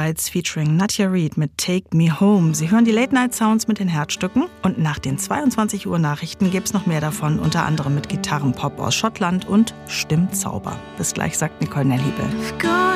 Lights featuring Nadja Reed mit Take Me Home. Sie hören die Late-Night-Sounds mit den Herzstücken und nach den 22 Uhr Nachrichten gibt's noch mehr davon, unter anderem mit Gitarrenpop aus Schottland und Stimmzauber. Bis gleich, sagt Nicole Nelliebel.